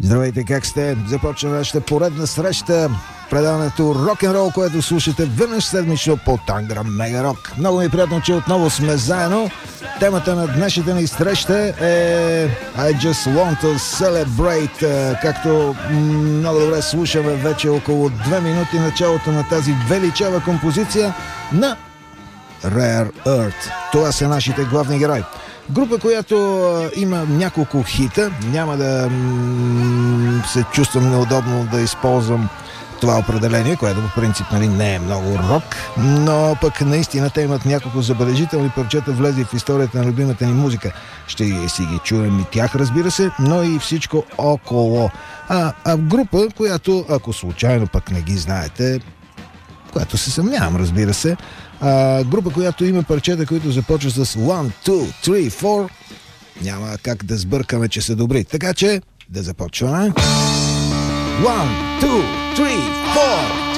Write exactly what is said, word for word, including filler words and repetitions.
Здравейте, как сте? Започва нашата поредна среща. Предаването рок-н-рол, което слушате веднъж седмично по Тангра Мега Рок. Много ми е приятно, че отново сме заедно. Темата на днешната ни среща е I Just Want to Celebrate. Както много добре слушаме вече около две минути началото на тази величава композиция на Rare Earth. Това са нашите главни герои. Група, която има няколко хита. Няма да м- се чувствам неудобно да използвам това определение, което по принцип нали, не е много рок, но пък наистина те имат няколко забележителни парчета, влезли в историята на любимата ни музика. Ще си ги чуем и тях, разбира се, но и всичко около. А, а група, която, ако случайно пък не ги знаете, която се съмнявам, разбира се, а, група, която има парчета, които започват с one, two, three, four, няма как да сбъркаме, че са добри. Така че, да започваме. one, two, three, four.